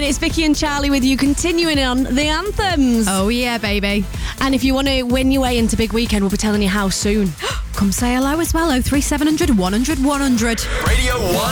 morning. It's Vicky and Charlie with you, continuing on the anthems. Oh, yeah, baby. And if you want to win your way into Big Weekend, we'll be telling you how soon. Come say hello as well. 03700 100 100. Radio 1.